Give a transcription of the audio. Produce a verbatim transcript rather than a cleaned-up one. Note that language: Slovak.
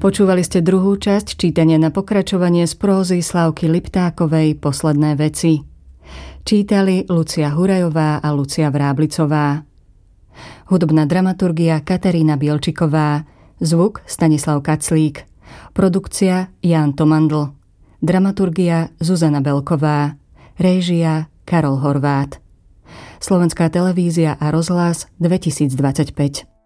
Počúvali ste druhú časť čítania na pokračovanie z prózy Slávky Liptákovej Posledné veci. Čítali Lucia Hurajová a Lucia Vráblicová. Hudobná dramaturgia Katarína Bielčiková. Zvuk Stanislav Kaclík. Produkcia Ján Tomandl. Dramaturgia Zuzana Belková. Réžia Karol Horvát. Slovenská televízia a rozhlas dvetisícdvadsaťpäť.